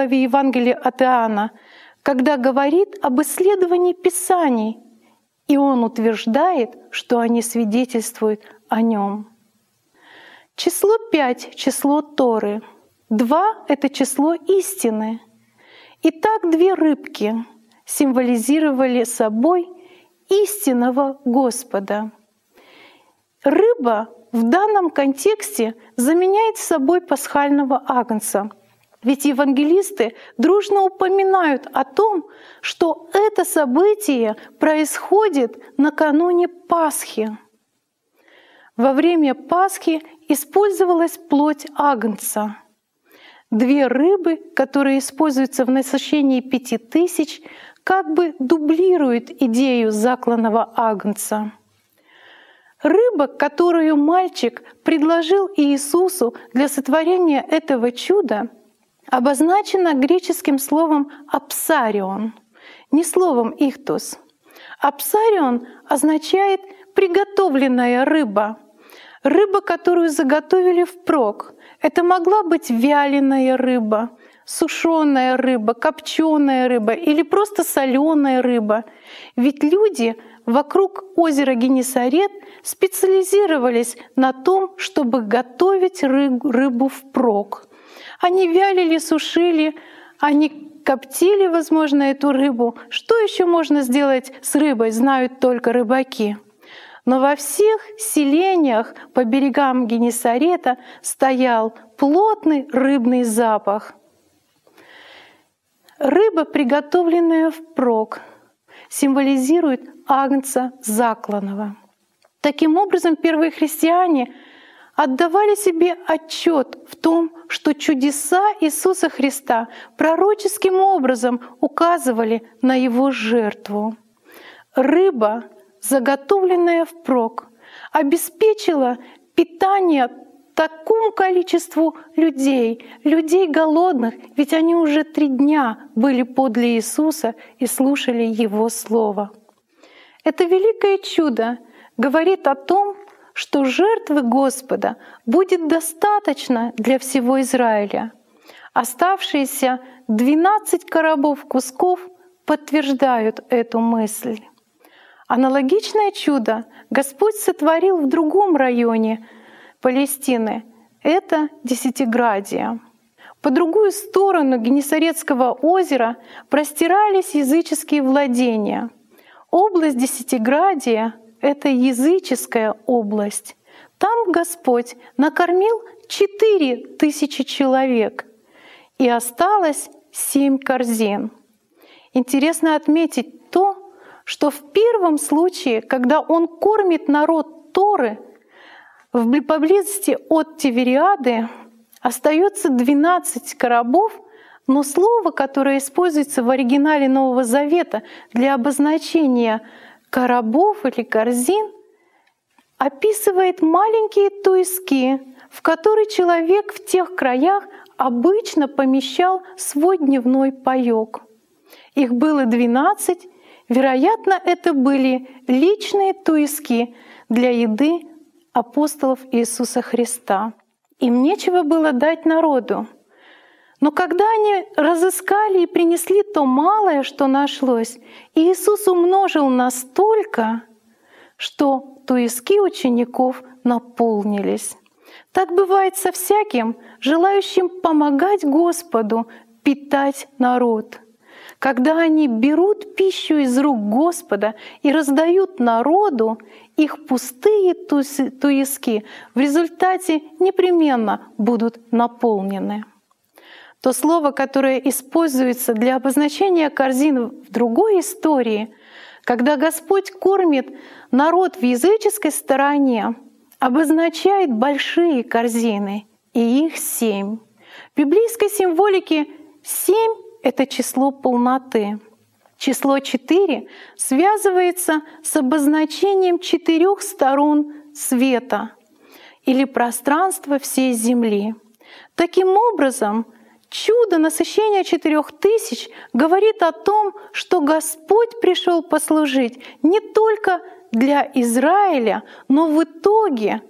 главе Евангелия от Иоанна, когда говорит об исследовании Писаний, и он утверждает, что они свидетельствуют о нем. Число 5 — число Торы. 2 — это число истины. Итак, 2 рыбки символизировали собой истинного Господа. Рыба в данном контексте заменяет собой пасхального агнца. Ведь евангелисты дружно упоминают о том, что это событие происходит накануне Пасхи. Во время Пасхи использовалась плоть агнца. 2 рыбы, которые используются в насыщении 5000, как бы дублируют идею закланного агнца. Рыба, которую мальчик предложил Иисусу для сотворения этого чуда, обозначена греческим словом «апсарион», не словом «ихтос». «Апсарион» означает «приготовленная рыба», рыба, которую заготовили впрок. Это могла быть вяленая рыба, сушеная рыба, копченая рыба или просто соленая рыба. Ведь люди вокруг озера Генесарет специализировались на том, чтобы готовить рыбу впрок. Они вялили, сушили, они коптили, возможно, эту рыбу. Что еще можно сделать с рыбой, знают только рыбаки. Но во всех селениях по берегам Генесарета стоял плотный рыбный запах. Рыба, приготовленная впрок, символизирует агнца закланного. Таким образом, первые христиане отдавали себе отчет в том, что чудеса Иисуса Христа пророческим образом указывали на Его жертву. Рыба, заготовленная впрок, обеспечила питание такому количеству людей голодных, ведь они уже 3 дня были подле Иисуса и слушали Его Слово. Это великое чудо говорит о том, что жертвы Господа будет достаточно для всего Израиля. Оставшиеся 12 коробов кусков подтверждают эту мысль. Аналогичное чудо Господь сотворил в другом районе Палестины. Это Десятиградие. По другую сторону Генесаретского озера простирались языческие владения. Область Десятиградия — это языческая область. Там Господь накормил 4000 человек, и осталось 7 корзин. Интересно отметить то, что в первом случае, когда Он кормит народ Торы, поблизости от Тивериады остается 12 коробов, но слово, которое используется в оригинале Нового Завета для обозначения коробов или корзин, описывает маленькие туиски, в которые человек в тех краях обычно помещал свой дневной паёк. Их было 12, вероятно, это были личные туиски для еды апостолов Иисуса Христа. Им нечего было дать народу. Но когда они разыскали и принесли то малое, что нашлось, Иисус умножил настолько, что туиски учеников наполнились. Так бывает со всяким, желающим помогать Господу питать народ. Когда они берут пищу из рук Господа и раздают народу, их пустые туиски в результате непременно будут наполнены. То слово, которое используется для обозначения корзин в другой истории, когда Господь кормит народ в языческой стороне, обозначает большие корзины, и их 7. В библейской символике 7 — это число полноты. Число 4 связывается с обозначением 4 сторон света или пространства всей земли. Таким образом, чудо насыщения 4000 говорит о том, что Господь пришел послужить не только для Израиля, но в итоге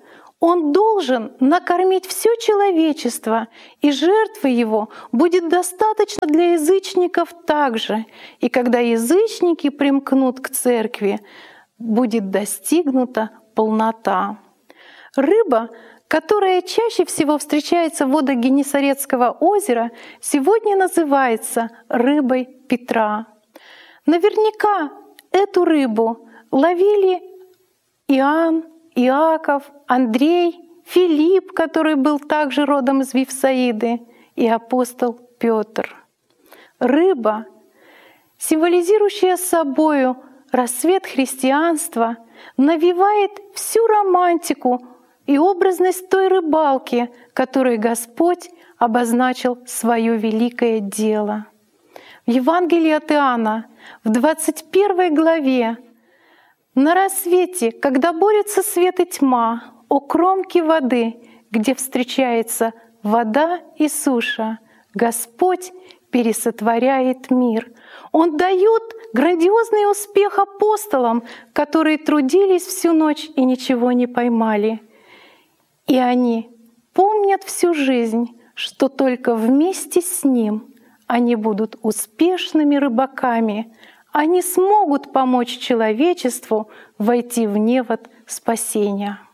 Он должен накормить все человечество, и жертвы его будет достаточно для язычников также. И когда язычники примкнут к церкви, будет достигнута полнота. Рыба, которая чаще всего встречается в водах Генесарецкого озера, сегодня называется рыбой Петра. Наверняка эту рыбу ловили Иоанн, Иаков, Андрей, Филипп, который был также родом из Вифсаиды, и апостол Петр. Рыба, символизирующая собою рассвет христианства, навевает всю романтику и образность той рыбалки, которой Господь обозначил свое великое дело. В Евангелии от Иоанна, в 21 главе, на рассвете, когда борются свет и тьма, о кромке воды, где встречается вода и суша, Господь пересотворяет мир. Он дает грандиозный успех апостолам, которые трудились всю ночь и ничего не поймали. И они помнят всю жизнь, что только вместе с Ним они будут успешными рыбаками. Они смогут помочь человечеству войти в невод спасения.